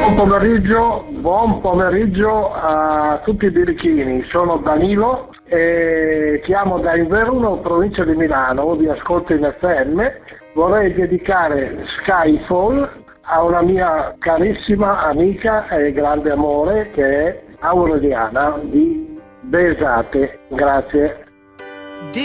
Buon pomeriggio a tutti i birichini, sono Danilo e chiamo da Inverno, provincia di Milano, vi ascolto in FM. Vorrei dedicare Skyfall a una mia carissima amica e grande amore che è Aureliana di Besate. Grazie.